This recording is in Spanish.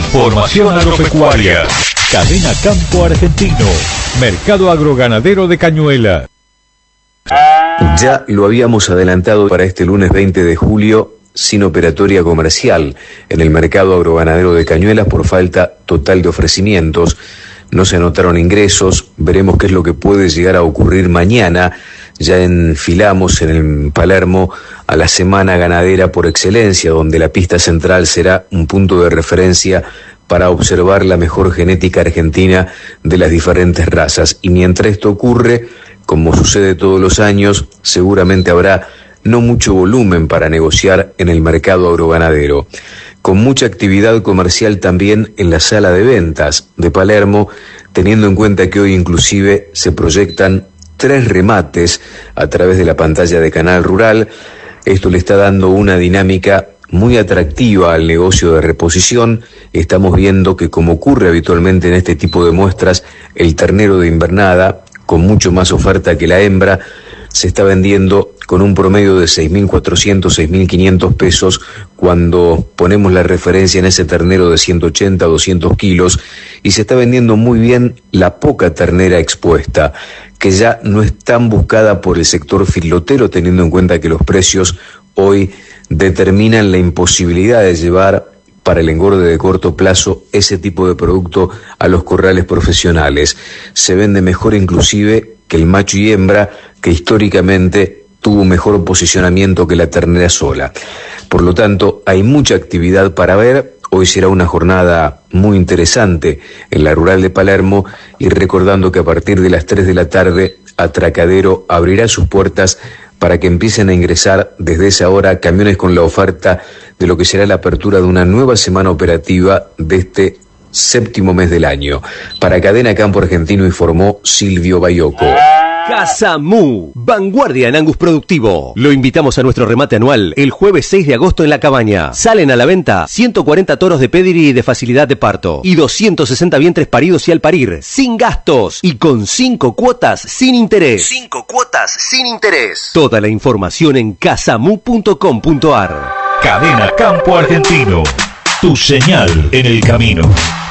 Información agropecuaria. Cadena Campo Argentino. Mercado agroganadero de Cañuelas. Ya lo habíamos adelantado para este lunes 20 de julio, sin operatoria comercial en el mercado agroganadero de Cañuelas por falta total de ofrecimientos. No se anotaron ingresos, veremos qué es lo que puede llegar a ocurrir mañana. Ya enfilamos en el Palermo a la semana ganadera por excelencia, donde la pista central será un punto de referencia para observar la mejor genética argentina de las diferentes razas. Y mientras esto ocurre, como sucede todos los años, seguramente habrá no mucho volumen para negociar en el mercado agroganadero. Con mucha actividad comercial también en la sala de ventas de Palermo, teniendo en cuenta que hoy inclusive se proyectan 3 remates a través de la pantalla de Canal Rural. Esto le está dando una dinámica muy atractiva al negocio de reposición. Estamos viendo que, como ocurre habitualmente en este tipo de muestras, el ternero de invernada, con mucho más oferta que la hembra, se está vendiendo con un promedio de 6.400, 6.500 pesos cuando ponemos la referencia en ese ternero de 180, 200 kilos, y se está vendiendo muy bien la poca ternera expuesta, que ya no es tan buscada por el sector filotero, teniendo en cuenta que los precios hoy determinan la imposibilidad de llevar para el engorde de corto plazo ese tipo de producto a los corrales profesionales. Se vende mejor inclusive que el macho y hembra, que históricamente tuvo mejor posicionamiento que la ternera sola. Por lo tanto, hay mucha actividad para ver. Hoy será una jornada muy interesante en la rural de Palermo, y recordando que a partir de las 3 de la tarde Atracadero abrirá sus puertas para que empiecen a ingresar desde esa hora camiones con la oferta de lo que será la apertura de una nueva semana operativa de este 7º mes del año. Para Cadena Campo Argentino informó Silvio Bayoco. Casa Mu, vanguardia en Angus productivo. Lo invitamos a nuestro remate anual el jueves 6 de agosto en La Cabaña. Salen a la venta 140 toros de pedigree y de facilidad de parto y 260 vientres paridos y al parir, sin gastos y con 5 cuotas sin interés. 5 cuotas sin interés. Toda la información en casamu.com.ar. Cadena Campo Argentino. Tu señal en el camino.